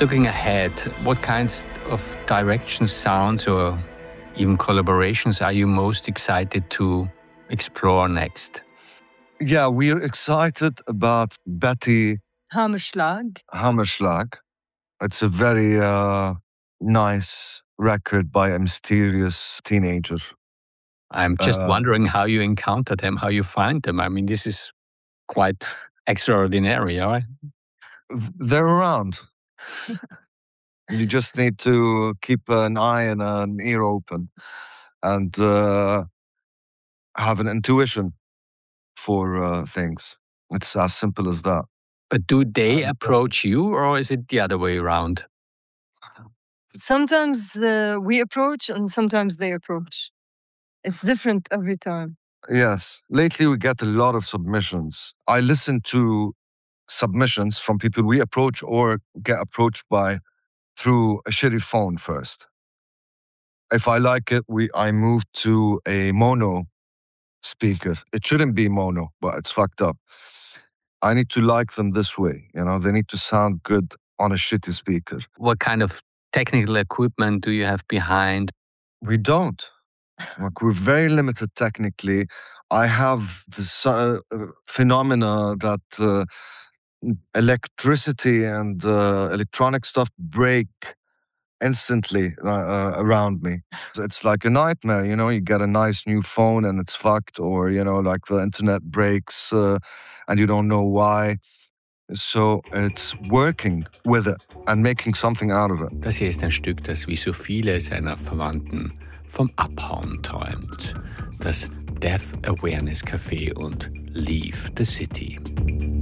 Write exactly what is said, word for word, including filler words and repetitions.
Looking ahead, what kinds of directions, sounds, or even collaborations are you most excited to explore next? Yeah, we're excited about Betty Hammerschlag. Hammerschlag. It's a very uh, nice record by a mysterious teenager. I'm just Uh, wondering how you encounter them, how you find them. I mean, this is quite extraordinary, right? They're around. You just need to keep an eye and an ear open and uh, have an intuition for uh, things. It's as simple as that. But do they And, uh, approach you, or is it the other way around? Sometimes uh, we approach and sometimes they approach. It's different every time. Yes. Lately, we get a lot of submissions. I listen to submissions from people we approach or get approached by through a shitty phone first. If I like it, we I move to a mono speaker. It shouldn't be mono, but it's fucked up. I need to like them this way. You know, they need to sound good on a shitty speaker. What kind of technical equipment do you have behind? We don't. Like, we're very limited technically. I have this uh, phenomena that uh, electricity and uh, electronic stuff break instantly uh, uh, around me. It's like a nightmare, you know, you get a nice new phone and it's fucked, or, you know, like the internet breaks uh, and you don't know why. So it's working with it and making something out of it. Das hier ist ein Stück, das wie so viele seiner Verwandten vom Abhauen träumt. Das Death Awareness Café und Leave the City.